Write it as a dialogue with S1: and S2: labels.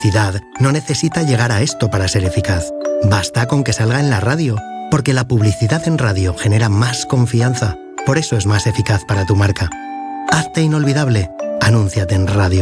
S1: publicidad no necesita llegar a esto para ser eficaz. Basta con que salga en la radio, porque la publicidad en radio genera más confianza. Por eso es más eficaz para tu marca. Hazte inolvidable. Anúnciate en radio.